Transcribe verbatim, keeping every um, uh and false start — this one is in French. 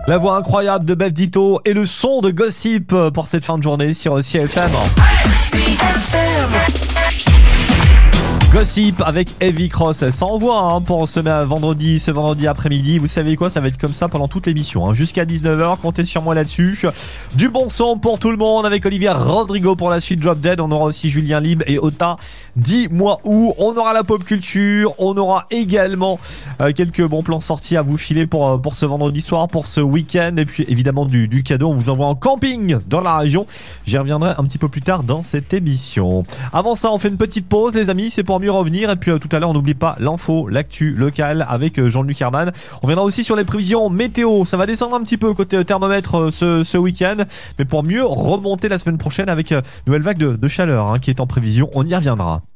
La voix incroyable de Beth Ditto et le son de Gossip pour cette fin de journée sur C F M. Gossip avec Heavy Cross, ça envoie hein, pour ce vendredi, ce vendredi après-midi. Vous savez quoi, ça va être comme ça pendant toute l'émission, hein, jusqu'à dix-neuf heures. Comptez sur moi là-dessus. Du bon son pour tout le monde avec Olivia Rodrigo pour la suite Drop Dead. On aura aussi Julien Libre et Ota. Dis-moi où. On aura la pop culture. On aura également euh, quelques bons plans sortis à vous filer pour pour ce vendredi soir, pour ce week-end. Et puis évidemment du, du cadeau. On vous envoie en camping dans la région. J'y reviendrai un petit peu plus tard dans cette émission. Avant ça, on fait une petite pause, les amis. C'est pour mieux revenir. Et puis euh, tout à l'heure, on n'oublie pas l'info, l'actu locale avec euh, Jean-Luc Herman. On viendra aussi sur les prévisions météo. Ça va descendre un petit peu côté thermomètre euh, ce, ce week-end, mais pour mieux remonter la semaine prochaine avec euh, une nouvelle vague de, de chaleur hein, qui est en prévision. On y reviendra.